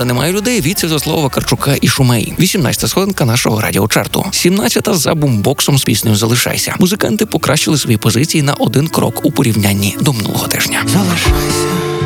Правда, немає людей від Святослава Карчука і Шумей. 18-та сходинка нашого радіочарту. 17-та за бумбоксом з піснею «Залишайся». Музиканти покращили свої позиції на один крок у порівнянні до минулого тижня. Залишайся.